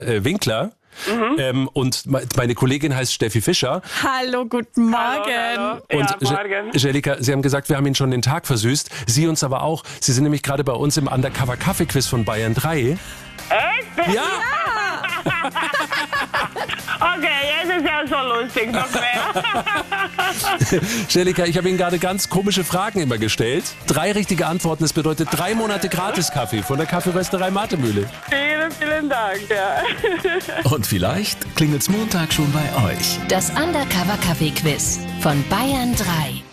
Winkler. Und meine Kollegin heißt Steffi Fischer. Hallo, guten Morgen. Hallo. Und Ja, morgen. Angelika, Sie haben gesagt, wir haben Ihnen schon den Tag versüßt. Sie uns aber auch. Sie sind nämlich gerade bei uns im Undercover-Kaffee-Quiz von Bayern 3. Echt? Ja! Okay, jetzt ist ja schon lustig, noch mehr. Angelika, ich habe Ihnen gerade ganz komische Fragen immer gestellt. 3 richtige Antworten, das bedeutet 3 Monate Gratis-Kaffee von der Kaffeerösterei Martemühle. Vielen, vielen Dank, ja. Und vielleicht klingelt's Montag schon bei euch. Das Undercover Kaffee Quiz von Bayern 3.